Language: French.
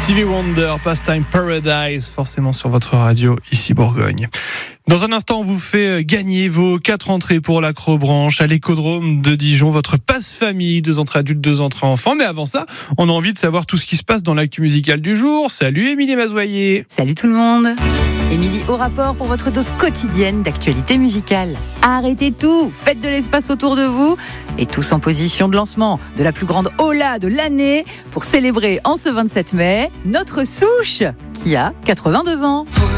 Stevie Wonder, Pastime Paradise, forcément sur votre radio, ici Bourgogne. Dans un instant, on vous fait gagner vos 4 entrées pour l'Acrobranche à l'Écodrome de Dijon, votre passe-famille, 2 entrées adultes, 2 entrées enfants. Mais avant ça, on a envie de savoir tout ce qui se passe dans l'actu musicale du jour. Salut Émilie Mazoyer. Salut tout le monde. Émilie au rapport pour votre dose quotidienne d'actualité musicale. Arrêtez tout, faites de l'espace autour de vous et tous en position de lancement de la plus grande hola de l'année pour célébrer en ce 27 mai notre Souche qui a 82 ans.